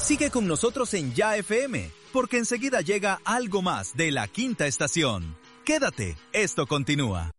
Sigue con nosotros en Ya FM, porque enseguida llega algo más de La Quinta Estación. Quédate, esto continúa.